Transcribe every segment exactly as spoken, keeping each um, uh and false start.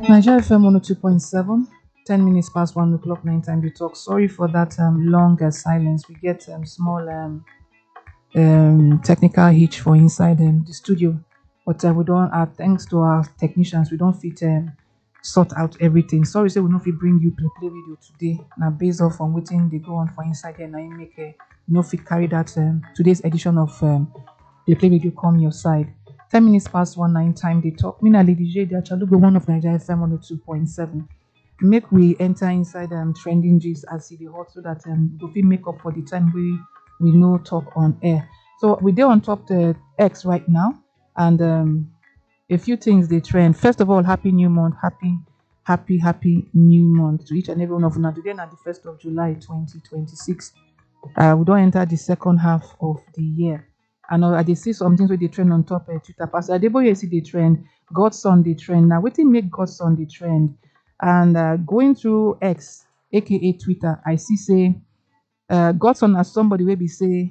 Nigeria F M one oh two point seven, ten minutes past one o'clock, nine time we talk. Sorry for that um, long uh, silence. We get um, small um, um, technical hitch for inside um, the studio. But uh, we don't, uh, thanks to our technicians, we don't fit um, sort out everything. Sorry, say we don't fit bring you play play video today. Now, based off on waiting they go on for inside here, now you make a no fit carry that um, today's edition of um, the play video come your side. ten minutes past one nine time they talk. Me na Lady J, the Achalugo one of Nigeria F M one oh two point seven. Make we enter inside um trending gist as see the hot so that um we fit make up for the time we we no talk on air. So we there on top the X right now, and um a few things they trend. First of all, happy new month, happy, happy, happy new month to each and every one of you. Now today na the first of July twenty twenty-six. Uh, we don't enter the second half of the year. And uh, I dey see some things where they trend on top uh, Twitter. Pastor Adeboye see the trend, Godson the trend. Now wetin make Godson the trend? And uh, going through X, aka Twitter, I see say uh, Godson as somebody wey be say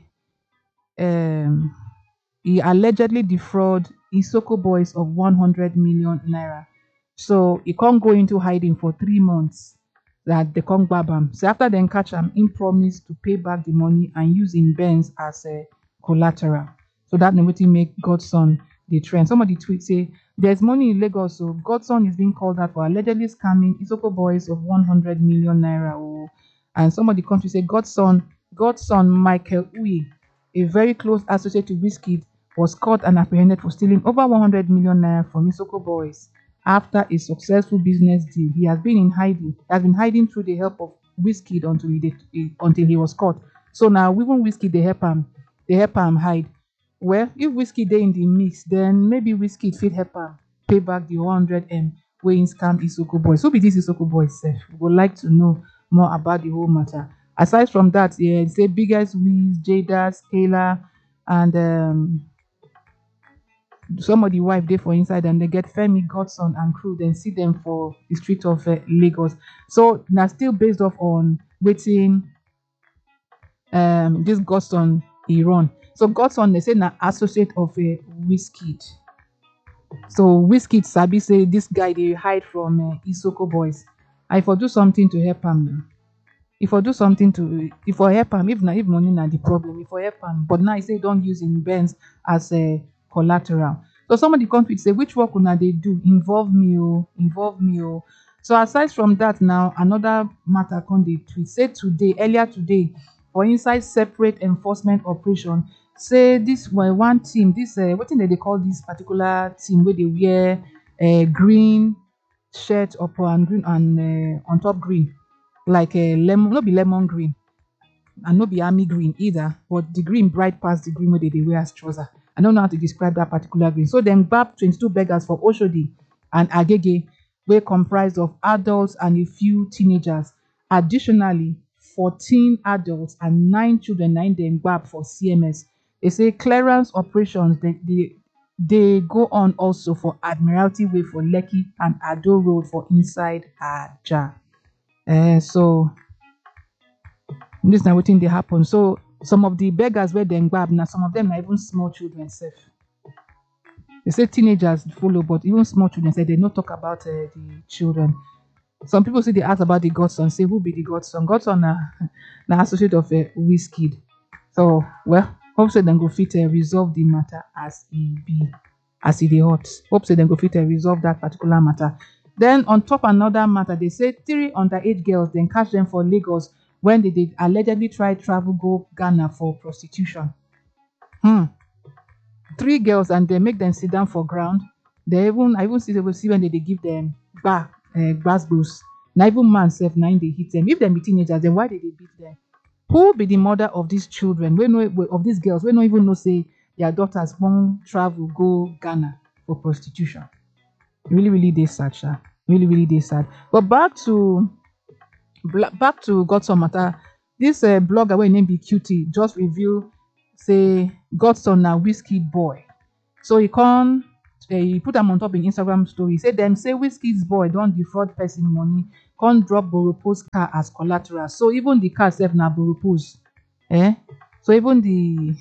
um he allegedly defraud Isoko boys of one hundred million naira. So he can't go into hiding for three months that they can't grab him. So after they catch him, he promised to pay back the money and use in Benz as a collateral. So that wetin make Godson the trend. Somebody tweet say there's money in Lagos, so Godson is being called out for allegedly scamming Isoko boys of one hundred million naira. Oh. And somebody come to say Godson, Godson Michael Uyi, a very close associate to Wizkid, was caught and apprehended for stealing over one hundred million naira from Isoko boys after a successful business deal. He has been in hiding. He has been hiding through the help of Wizkid until he did, until he was caught. So now even Wizkid they help him, they help him hide. Well, if Wizkid they in the mix, then maybe Wizkid fit help him pay back the one hundred m wey him scam Isoko boys. Who be this Isoko boys sef? We would like to know more about the whole matter. Aside from that, yeah, say biggest Wiz, Jada, Scalar, and um, somebody wife there for inside, and they get Femi Godson and crew, then see them for the street of uh, Lagos. So now still based off on waiting um this Godson he run. So Godson they say na associate of a uh, Wizkid. So Wizkid sabi say this guy they hide from uh, Isoko boys. I for do something to help him now. If I do something to if I help him, if na if money na the problem, if I help him, but now I say don't use in Benz as a collateral. So somebody come to say which work una they do involve me oh, involve me oh. So aside from that now another matter come dey tweet say today earlier today for inside separate enforcement operation say this were one team this uh, what thing they call this particular team where they wear uh, green shirt upon green and uh, on top green like a lemon, not be lemon green and not be army green either, but the green bright past the green where they, they wear as trouser. I don't know how to describe that particular green. So then gbab twenty-two beggars for Oshodi and Agege were comprised of adults and a few teenagers. Additionally, fourteen adults and nine children nine them gbab for C M S. They say clearance operations they, they they go on also for Admiralty Way for Lekki and Ado Road for inside Aja. Uh, so this na wetin dey happen. So some of the beggars where dem gbab now, some of them are even small children sef. They say teenagers follow, but even small children say they no talk about uh, the children. Some people say they ask about the Godson, say who be the Godson? Godson na na associate of uh, Wizkid. So well, hope say dem go fit uh, resolve the matter as e be, as e dey hot. Hope say dem go fit uh, resolve that particular matter. Then on top another matter, they say three underage girls then catch them for Lagos when they did allegedly try travel go Ghana for prostitution. Hmm. Three girls and they make them sit down for ground. They even I even see they will see when they, they give them back uh, grass boost. Now even man self nine they hit them. If they be teenagers, then why did they beat them? Who be the mother of these children? We know of these girls. We don't even know say their daughters won't travel go Ghana for prostitution. Really, really they sad, sha. Really, really they sad. But back to back to Godson matter. This uh, blogger wey name be Cutie just reveal say Godson na Wizkid boy. So he come uh, he put am on top in Instagram story. Say them say Wizkid's boy don't defraud person money, can't drop Boropo's car as collateral. So even the car self na Boropo's. Eh? So even the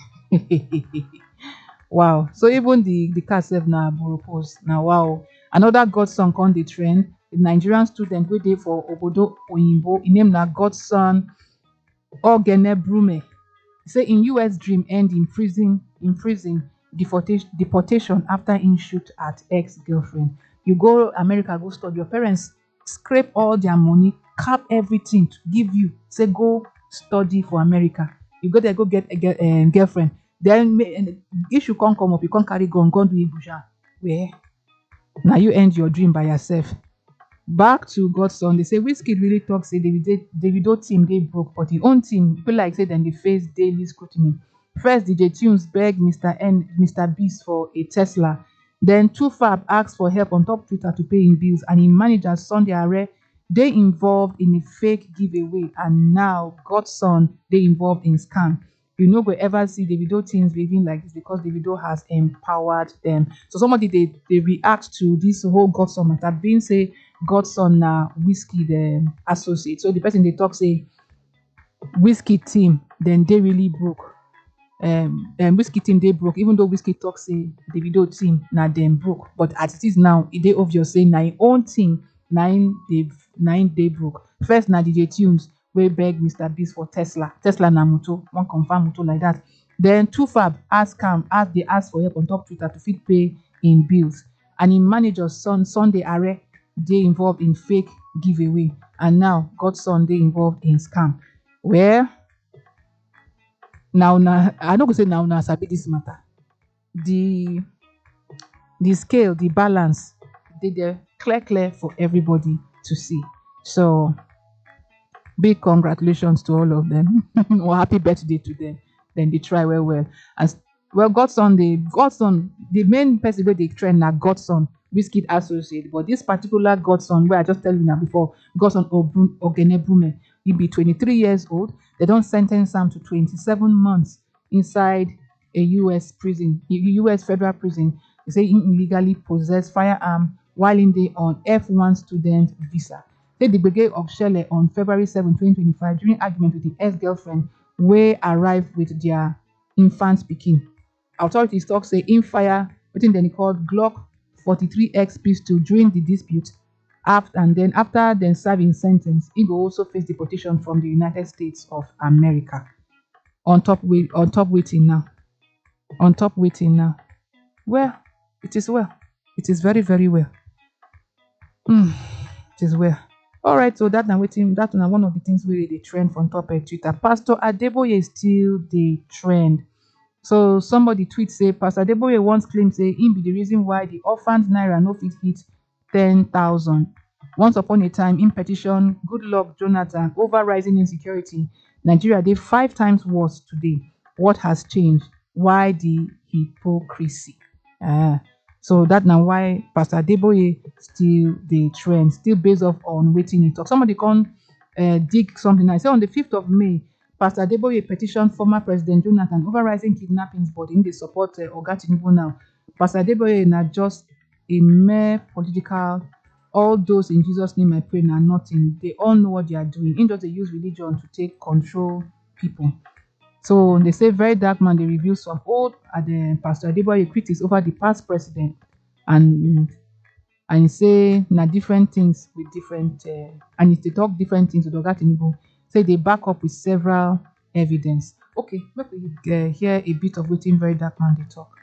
wow. So even the the car self na Boropo's. Now wow. Another Godson come the trend. a Nigerian student wey dey for Obodo Oyinbo. Im name na Godson Ogene Brume. Say in U S dream end in prison, in prison deportation, deportation after in shoot at ex-girlfriend. You go America, go study. Your parents scrape all their money, cap everything to give you. Say go study for America. You go there, go get a girl, um, girlfriend. Then if you can't come up, you can't carry gun, gun to Ibuja. Where now you end your dream by yourself. Back to Godson, they say Wizkid really talks say Davido Davido team they broke, but the own team feel like say then they face daily scrutiny. First, D J Tunes begged Mister N, Mister Beast for a Tesla. Then two Fab asked for help on top Twitter to pay in bills, and in manager Sunday Are they involved in a fake giveaway, and now Godson they involved in scam. You know, go ever see Davido teams behaving like this because Davido has empowered them. So somebody they, they react to this whole Godson matter, being say Godson na Wizkid um, associate. So the person they talk say Wizkid team, then they really broke. Um, um Wizkid team they broke, even though Wizkid talk say Davido team na them broke. But as it is now, it they obvious say na im own team nine they nine they broke. First na D J Tunes we beg Mister Beast for Tesla. Tesla na moto, one confirm moto like that. Then two Fab ask him, ask they ask for help on top Twitter to fit pay in bills. And in manager's son Sunday Are they involved in fake giveaway. And now Godson they involved in scam. Where now now I don't go say now now sabi this matter. The the scale, the balance, they there clear clear for everybody to see. So big congratulations to all of them. Or happy birthday to them. Then they try well well. As well, Godson, the Godson, the main person where they train now Godson, Wizkid associate. But this particular Godson, where I just tell you now before, Godson Ogene Brume, he be twenty-three years old. They don't sentence him to twenty-seven months inside a U S prison, U S federal prison. They say he illegally possessed firearm while in the on F one student visa. Say the brigade of Shelley on February seventh, twenty twenty-five, during argument with the ex-girlfriend, where arrived with their infant Pekin. Authorities talk say in fire, within then called Glock forty-three X pistol during the dispute. After and then after then serving sentence, he will also face deportation from the United States of America. On top with on top waiting now. On top waiting now. Well, it is well. It is very, very well. Mm, it is well. All right, so that now waiting. That now one of the things where they trend from top of Twitter. Pastor Adeboye is still the trend. So somebody tweets say Pastor Adeboye once claimed say him be the reason why the orphans naira no fit hit ten thousand. Once upon a time, in petition, good luck Jonathan over rising insecurity. Nigeria did five times worse today. What has changed? Why the hypocrisy? Ah. So that now why Pastor Adeboye still the trend, still based off on waiting it talk. Somebody can uh, dig something. I say on the fifth of May, Pastor Adeboye petitioned former President Jonathan over rising kidnappings, but in the support uh, Oga Tinubu now. Pastor Adeboye not just a mere political. All those in Jesus' name I pray now nothing. They all know what they are doing. In just they use religion to take control people. So they say very dark man. They review some old at the Pastor Adeboye critics over the past president, and and say na different things with different uh, and if they talk different things with Oga Tinubu, say they back up with several evidence. Okay, let me uh, hear a bit of waiting very dark man they talk.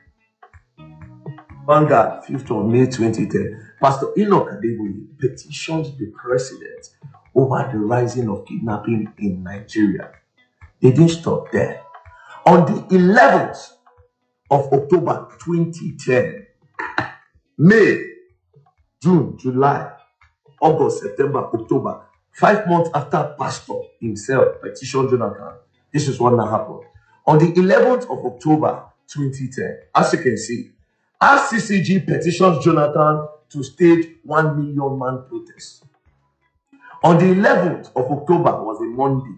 Vanguard, fifth of May twenty ten. Pastor Enoch Adeboye petitioned the president over the rising of kidnapping in Nigeria. They didn't stop there. On the eleventh of October twenty ten, May, June, July, August, September, October, five months after Pastor himself petitioned Jonathan, this is what now happened. On the eleventh of October twenty ten, as you can see, R C C G petitions Jonathan to stage one million man protest. On the eleventh of October was a Monday.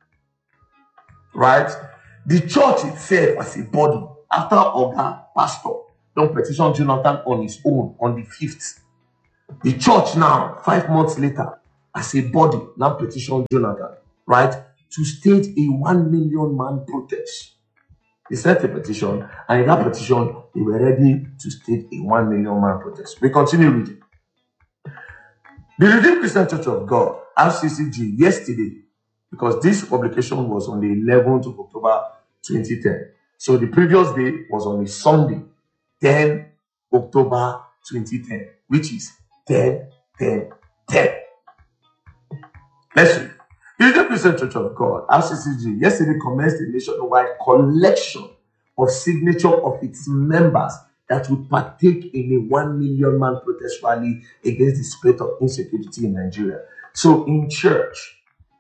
Right? The church itself as a body, after Oga Pastor, don't petition Jonathan on his own on the fifth. The church now, five months later, as a body, now petition Jonathan, right, to stage a one million man protest. They sent a petition, and in that petition, they were ready to stage a one million man protest. We continue reading. The Redeemed Christian Church of God, R C C G, yesterday, because this publication was on the eleventh of October twenty ten. So the previous day was on a Sunday, tenth October twenty ten, which is ten ten ten. Let's read. The Redeemed Christian Church of God, R C C G, yesterday commenced a nationwide collection of signature of its members that would partake in a one million man protest rally against the spread of insecurity in Nigeria. So in church,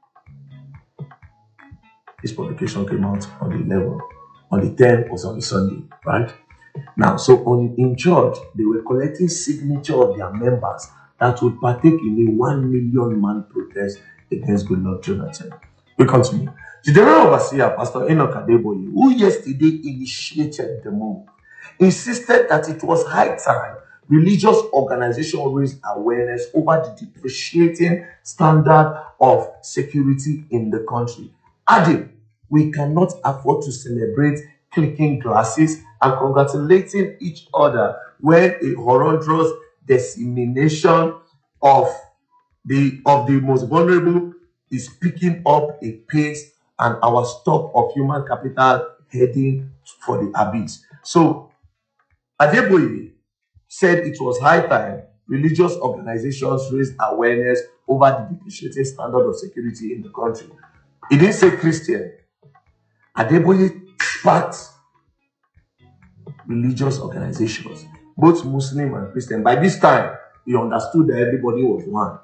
this publication came out on the eleventh. On the tenth was on the Sunday, right? Now, so on in church, they were collecting signature of their members that would partake in a one million man protest against Goodluck Jonathan. We continue. The General Overseer, Pastor Enoch Adeboye, who yesterday initiated the move, insisted that it was high time religious organizations raised awareness over the depreciating standard of security in the country. Adding, we cannot afford to celebrate clicking glasses and congratulating each other when a horrendous dissemination of the of the most vulnerable is picking up a pace and our stock of human capital heading for the abyss. So Adeboye said it was high time religious organizations raised awareness over the depreciating standard of security in the country. He didn't say Christian. Adeboye sparked religious organizations, both Muslim and Christian. By this time, he understood that everybody was one,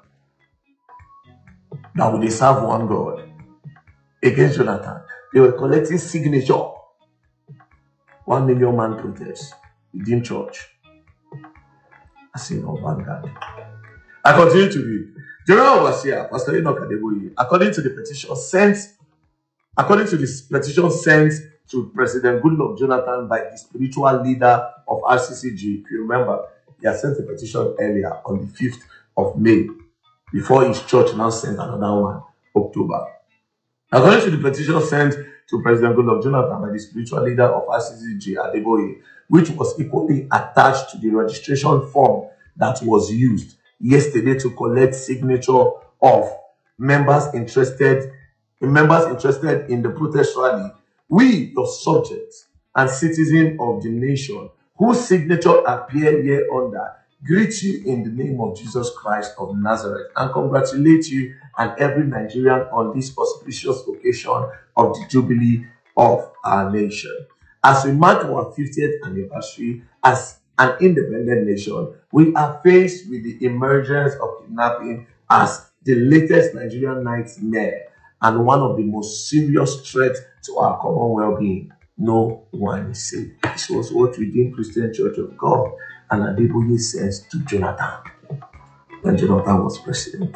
that would they serve one God against Jonathan. They were collecting signature, one million man protest within church. I say no vanguard. I continue to read. General Overseer, Pastor Enoch Adeboye, according to the petition sent, according to this petition sent to President Goodluck Jonathan by the spiritual leader of R C C G, if you remember, he had sent a petition earlier on the fifth of May, before his church now sent another one, October. According to the petition sent to President Goodluck Jonathan by the spiritual leader of R C C G, Adeboye, which was equally attached to the registration form that was used yesterday to collect signature of members interested, members interested in the protest rally, we, your subjects and citizens of the nation, whose signature appear here under, greet you in the name of Jesus Christ of Nazareth and congratulate you and every Nigerian on this auspicious occasion of the Jubilee of our nation. As we mark our fiftieth anniversary as an independent nation, we are faced with the emergence of kidnapping as the latest Nigerian nightmare and one of the most serious threats to our common well-being. No one is safe. This was what Redeemed Christian Church of God and Adeboye says to Jonathan when Jonathan was president.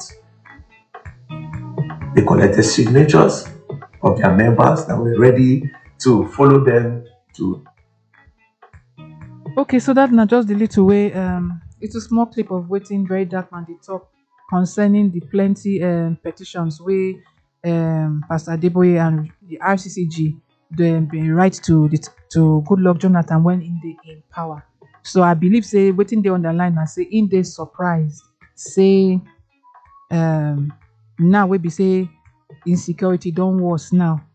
They collected signatures of their members that were ready to follow them to. Okay, so that not just the little way. Um, it's a small clip of waiting very dark man they talk concerning the plenty um, petitions where um, Pastor Adeboye and the R C C G they be right to the, to Goodluck Jonathan when in the in power. So I believe say waiting there on the line and say in the surprise say um now we be say insecurity don't worse now.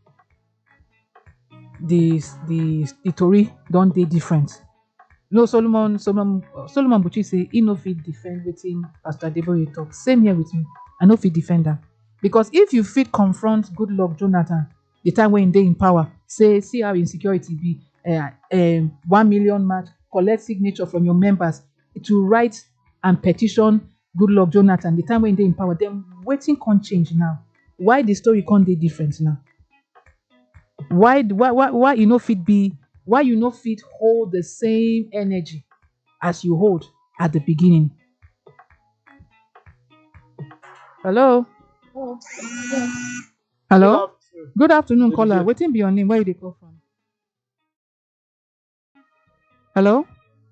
The the the Tory don't they different. No, Solomon Solomon Solomon Buchi say he no fit defend waiting Pastor Adeboye talk. Same here with me. I no fit defend that. Because if you fit confront Goodluck Jonathan the time when they in power, say see how insecurity be uh, um, one million match, collect signature from your members to write and petition Goodluck Jonathan the time when they in power, then waiting can't change now. Why the story can't be different now? Why why why why you know fit be why you know fit hold the same energy as you hold at the beginning? Hello? Hello? Good afternoon, caller. Waiting be your name. Where you dey call from? Hello?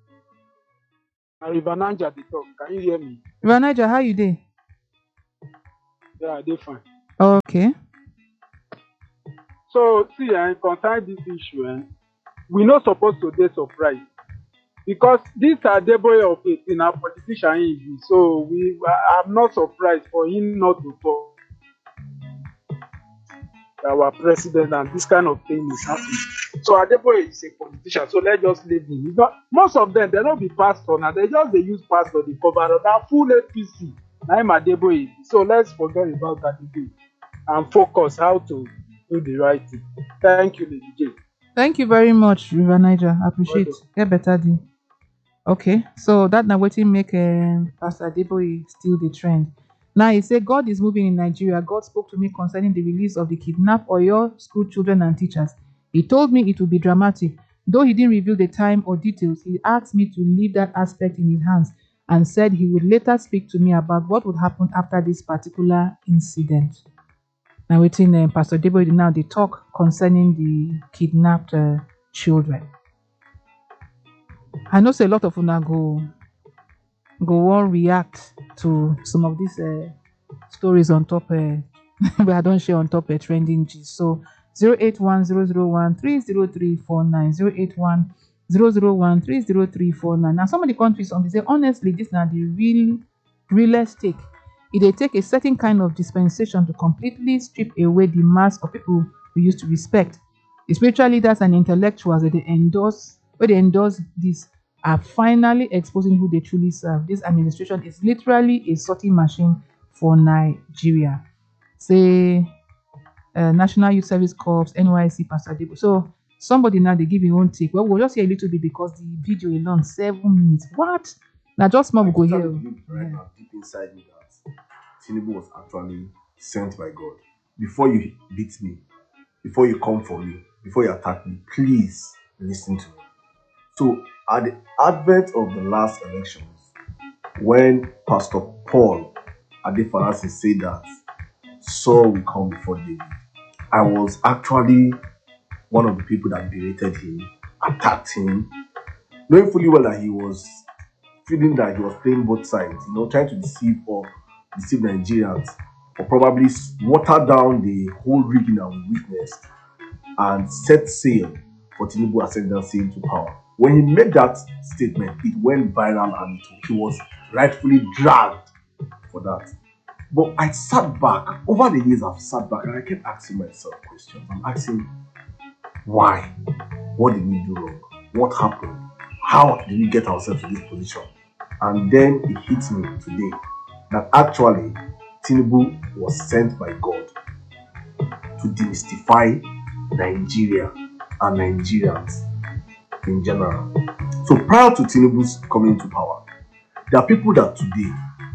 River Niger dey talk. Can you hear me? River Niger, how you dey? Yeah, I dey fine. Okay. So see, eh, concern this issue, eh, we no supposed to dey surprised because this Adeboye of it in a politician he be. So we, I'm not surprised for him not to talk to our president and this kind of thing is happening. So Adeboye is a politician, so let's just leave him. He's not, most of them they don't be pastor now. They just they use pastor the cover up. That full A P C. Now him Adeboye. So let's forget about that again and focus how to do the right thing. Thank you, Lady J. Thank you very much, River Niger. I appreciate. Welcome. Get better day. Okay, so that now waiting make um, Pastor Adeboye still the trend. Now he said God is moving in Nigeria. God spoke to me concerning the release of the kidnapped Oyo school children and teachers. He told me it would be dramatic. Though he didn't reveal the time or details, he asked me to leave that aspect in his hands and said he would later speak to me about what would happen after this particular incident. Now waiting uh, Pastor Adeboye now they talk concerning the kidnapped uh, children. I know say a lot of una go go on react to some of these uh, stories on top uh, where I don't share on top uh, trending G. So zero eight one zero zero one three zero three four nine zero eight one zero zero one three zero three four nine. Now some of the countries on say honestly this now the real realest take. It they take a certain kind of dispensation to completely strip away the mask of people we used to respect. The spiritual leaders and intellectuals that they endorse where they endorse this are finally exposing who they truly serve. This administration is literally a sorting machine for Nigeria. Say uh, National Youth Service Corps, N Y C, Pastor Adeboye. So somebody now they give your own take. Well, we'll just hear a little bit because the video alone seven minutes. What? Now just more I go totally here. believe right Yeah. now, deep inside me, that Tinubu was actually sent by God. Before you beat me, before you come for me, before you attack me, please listen to me. So, at the advent of the last elections, when Pastor Paul Adefarasi said that Saul will come before David, I was actually one of the people that berated him, attacked him, knowing fully well that he was feeling that he was playing both sides, you know, trying to deceive or deceive Nigerians, or probably water down the whole rigging that we witnessed and set sail for Tinubu ascendancy into power. When he made that statement, it went viral and he was rightfully dragged for that. But I sat back, over the years I've sat back and I kept asking myself questions. I'm asking, why? What did we do wrong? What happened? How did we get ourselves to this position? And then it hit me today that actually Tinubu was sent by God to demystify Nigeria and Nigerians in general. So prior to Tinubu's coming into power, there are people that today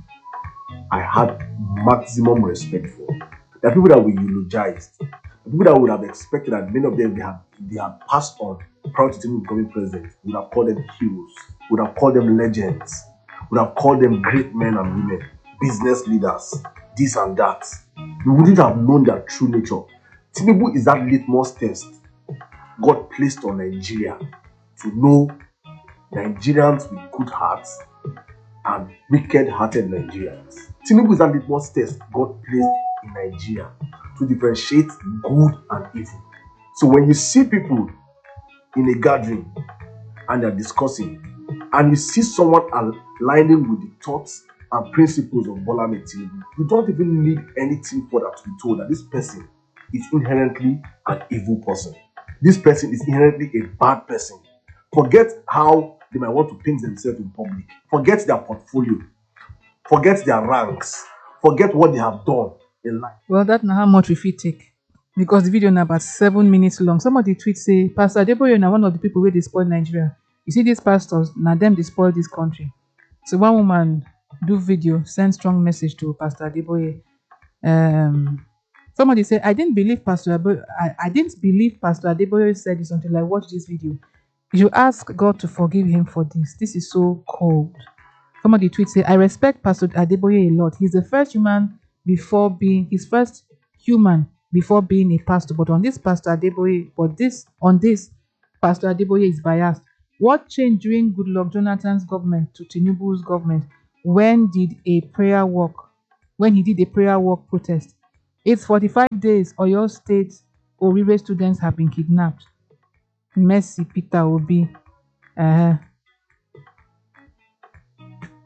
I had maximum respect for. There are people that we eulogized. People that would have expected that many of them they had they had passed on prior to Tinubu becoming president. We would have called them heroes, we would have called them legends, we would have called them great men and women, business leaders, this and that. We wouldn't have known their true nature. Tinubu is that litmus test God placed on Nigeria to know Nigerians with good hearts and wicked-hearted Nigerians. Tinubu is that litmus test God placed in Nigeria to differentiate good and evil. So when you see people in a gathering and they're discussing, and you see someone aligning with the thoughts and principles of Bola Ahmed Tinubu, you don't even need anything further to be told that this person is inherently an evil person. This person is inherently a bad person. Forget how they might want to paint themselves in public. Forget their portfolio. Forget their ranks. Forget what they have done in life. Well, that's not how much we fit take. Because the video now about seven minutes long. Some of the tweets say, Pastor Adeboye now one of the people where they spoil Nigeria. You see these pastors, now them they spoil this country. So one woman do video, send strong message to Pastor Adeboye. Um, somebody said, I didn't believe Pastor Adeboye, I, I didn't believe Pastor Adeboye said this until I watched this video. You should ask God to forgive him for this. This is so cold. Some of the tweets say, I respect Pastor Adeboye a lot. He's the first human before being his first human before being a pastor. But on this Pastor Adeboye, but this on this Pastor Adeboye is biased. What changed during Goodluck Jonathan's government to Tinubu's government? When did a prayer walk? When he did a prayer walk protest? It's forty-five days. Oyo State Orire students have been kidnapped. Mercy Peter Obi. Uh,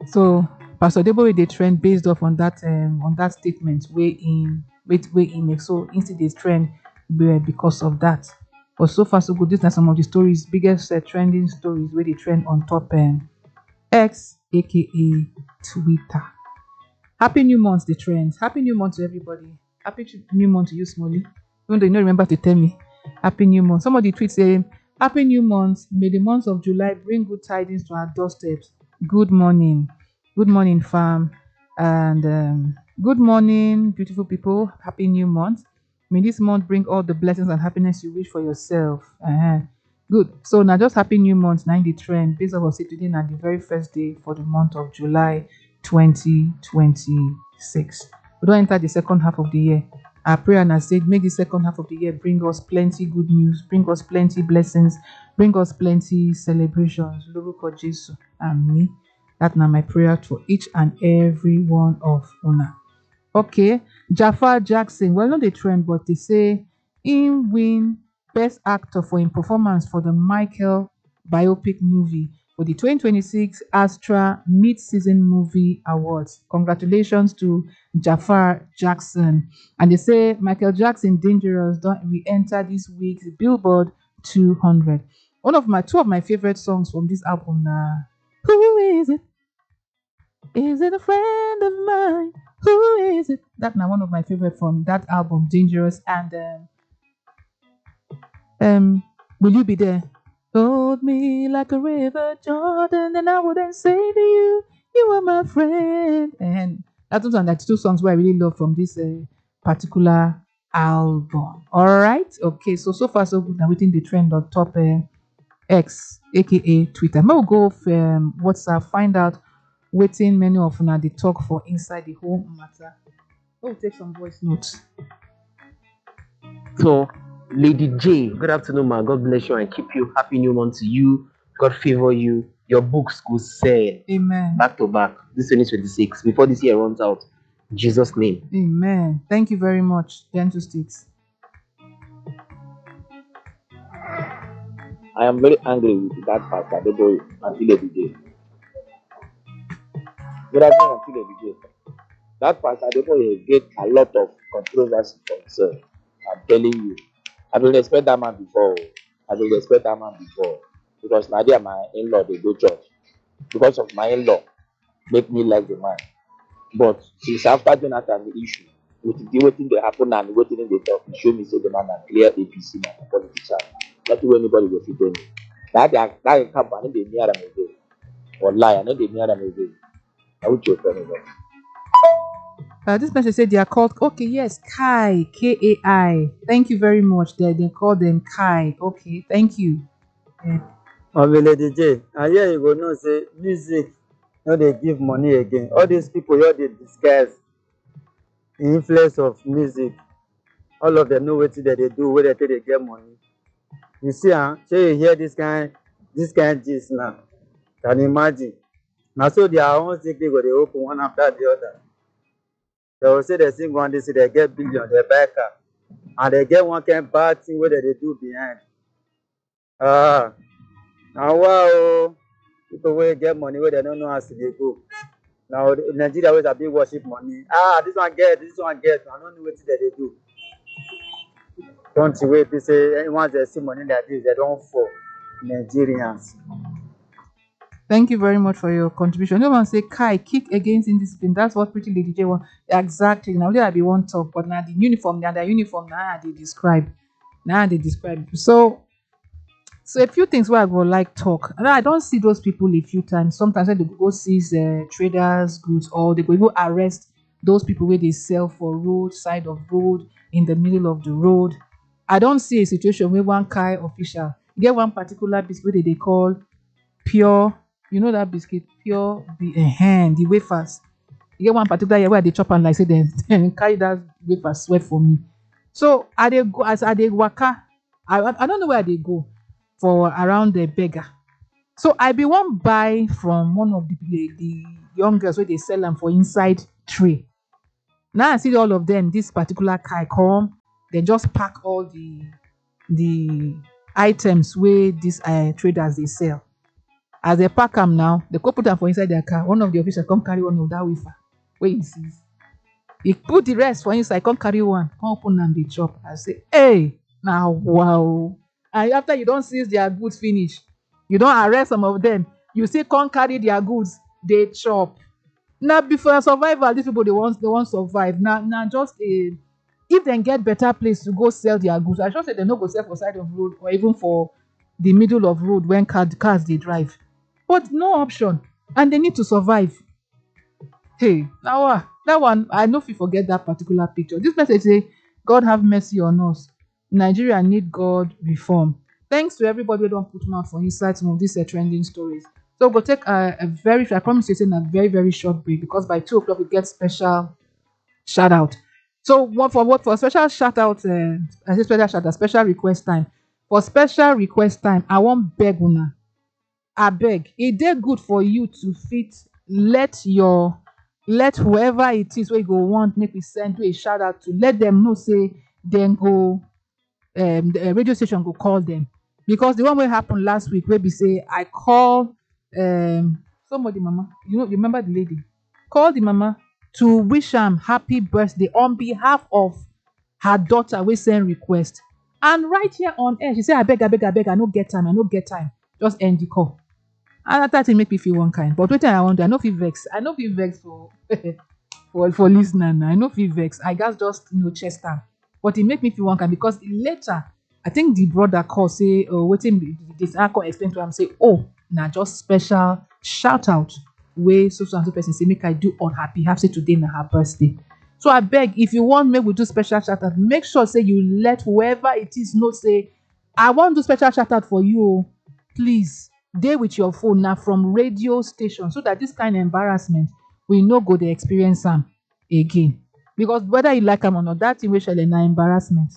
So Pastor Debo they trend based off on that um, on that statement way in wait way in make. So instead they trend be- because of that. But so far so good. These are some of the stories, biggest uh, trending stories where they trend on top um, X, aka Twitter. Happy new month, the trends. Happy new month to everybody. Happy ch- new month to you, Smolly. Even though you don't remember to tell me. Happy new month. Some of the tweets say, Happy new month. May the month of July bring good tidings to our doorsteps. Good morning. Good morning, fam. And um, good morning, beautiful people. Happy new month. May this month bring all the blessings and happiness you wish for yourself. Uh-huh. Good. So now just happy new month, nine the trend. Based off of say today now the very first day for the month of July twenty twenty-six. We don't enter the second half of the year. Our prayer and I said, make the second half of the year bring us plenty good news, bring us plenty blessings, bring us plenty celebrations. Lórúkọ Jesu and me. That's now my prayer to each and every one of una. Okay, Jafar Jackson. Well, not the trend, but they say in win best actor for in performance for the Michael biopic movie for the twenty twenty-six Astra Mid-Season Movie Awards. Congratulations to Jafar Jackson. And they say Michael Jackson Dangerous don't re-enter this week's Billboard two hundred. One of my two of my favorite songs from this album now. Who is it? Is it a friend of mine? Who is it? That's now one of my favorite from that album, Dangerous. And um, um, Will You Be There? Hold me like a river, Jordan, and I wouldn't say to you, you are my friend. And that's one that's two songs where I really love from this uh, particular album. All right, okay. So so far so good. Now within the trend on top uh, X, aka Twitter. May we go um, WhatsApp, find out waiting many of una dey talk for inside the whole matter. Oh, take some voice notes. So, Lady J, good afternoon, ma. God bless you and keep you. Happy new month to you. God favor you. Your books will sell Amen. back to back this twenty twenty-six before this year runs out. In Jesus' name. Amen. Thank you very much, Dental Sticks. I am very angry with that pastor, Debo, until every day. Good afternoon, until every day. That pastor, Debo, get a lot of controversy for himself. I'm telling you. I will respect that man before. I will respect that man before. Because now they are my in-law, they go church. Because of my in-law, make me like the man. But since after Jonathan the issue, with the what thing they happen and what thing they talk, he show me say the man and clear A P C man, politician. Not to anybody will fit me. That they that company they near them again. Or lie, and then they near them again. I would choose them. Uh, this message said they are called, okay, yes, Kai, K A I. Thank you very much. They, they call them Kai. Okay, thank you. Yeah. Obi Lady J, and here you go know say music no dey give money again. All these people here dey disguise the influence of music. All of them know wetin dem dey do wey dem take dey get money. You see am, shey you hear this kind this kind gist now, can imagine. Na so their own secret go dey open one after the other. They go say dem sing one day say dem get billion, dem buy car, and dem get one kind bad thing wey dem dey do behind. Ah, na wa o. People wey get money wey dem no know as e dey go. Na Nigeria wey sabi worship money. Ah, this one get, this one get, I no know wetin dem dey do. Country wey be say once dem see money like this, dem don fall. Nigerians. Thank you very much for your contribution. No one say Kai kick against indiscipline. That's what Pretty Lady J want. Exactly. Now there be one talk, but now the uniform, now the uniform now they describe. Now they describe. So so a few things where I go like talk. And I don't see those people a few times. Sometimes when they go seize uh, traders' goods or they go even arrest those people where they sell for road, side of road, in the middle of the road. I don't see a situation where one Kai official get one particular biscuit where they call pure. You know that biscuit, pure be uh, the wafers. You get one particular year where they chop and like say then, then carry that wafer sweat for me. So I they go as I they waka, I I don't know where they go for around the beggar. So I be one buy from one of the the, the young girls where they sell them for inside tray. Now I see all of them, this particular guy come, they just pack all the the items where these uh, traders they sell. As they pack am now, they go put am for inside their car. One of the officers come carry one of that wafer wey he sees. He put the rest for inside, come carry one, come open am dey chop. I say, hey, now wow. And after you don seize their goods finish, you don arrest some of them, you still come carry their goods, dey chop. Na before survival, these people they want they want survive. Now, now just a if dem get better place to go sell their goods, I sure say dem no go sell for side of road or even for the middle of road when car, cars dey drive. But no option, and they need to survive. Hey, now uh, that one I no fit forget that particular picture. This message say, God have mercy on us. Nigeria need God reform. Thanks to everybody who don put mouth for inside some of these uh, trending stories. So we'll take a, a very, I promise you, it's in a very, very short break because by two o'clock we get special shout out. So what for what for special shout out, uh, I say special shout out, special request time. For special request time, I want beg una. I beg. It dey good for you to fit let your let whoever it is where you go want make we send you a shout out to. Let them know say then go um the radio station go call them. Because the one wey happen last week wey be say I call um somebody mama, you know, you remember the lady? Call the mama to wish am happy birthday on behalf of her daughter wey send request. And right here on air, she say, I beg, I beg, I beg, I no get time, I no get time. Just end the call. And that thing make me feel one kind. But wetin I want, I no fit vex. I no fit vex for for for listener now. I no fit vex. I guess just you know chest am. But it make me feel one kind because later I think the brother call say, oh, wetin be this? I can explain to am say, oh, na just special shout out wey so so and so person say make I do on her behalf say today na her birthday. So I beg, if you want make we do special shout out, make sure say you let whoever it is know say I want do special shout out for you. Please dey with your phone now from radio station so that this kind of embarrassment we no go dey experience am again. Because whether you like am or not, that thing wey shele na embarrassment.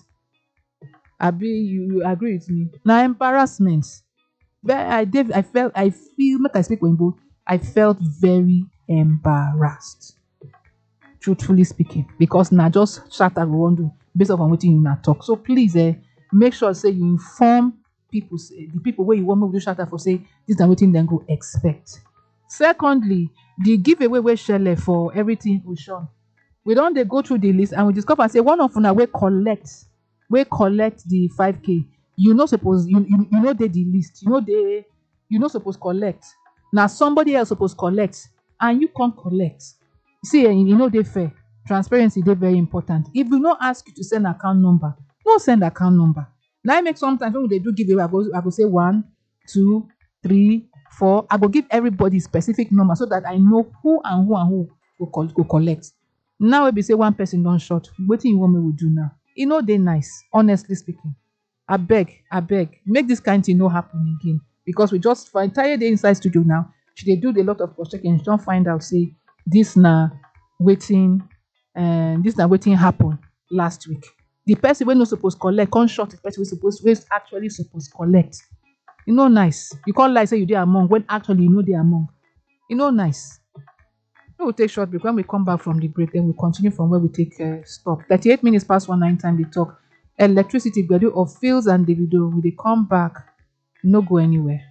Abi you, you agree with me? Na embarrassment. But I did I felt I feel make I speak Oyinbo, I felt very embarrassed. Truthfully speaking, because na just shout out we wan do based on wetin una talk. So please eh, make sure say you inform people, say, the people wey you want make we do shout out for say this na wetin dem go expect. Secondly, the giveaway wey shele for everything Ocean. We don dey go through the list and we discover say one of una wey collect wey collect the five K, you no suppose you you, you no dey the list, you no dey you no suppose collect. Na somebody else suppose collect and you can't collect. See, eh, you know they fair. Transparency they very important. If we no ask you to send account number, no send account number. Now I make sometimes when they do giveaway, I go I go say one, two, three, four. I go give everybody specific number so that I know who and who and who go, call, go collect. Now we be say one person don't short. What do you want me to do now? You know they nice, honestly speaking. I beg, I beg, make this kind of thing no happen again. Because we just find tired day inside studio now. Should they do a lot of cross checking? Don't find out say this na waiting and this na waiting happen last week. The person wey no suppose collect can't short the person we supposed we actually supposed collect. You know nice. You can't lie say you dey among when actually you know they among. You know nice. We will take short break. When we come back from the break, then we'll continue from where we take uh, stop. thirty-eight minutes past one nine time they talk. Electricity, Gbedu of Fields and Davido. Will they come back? No go anywhere.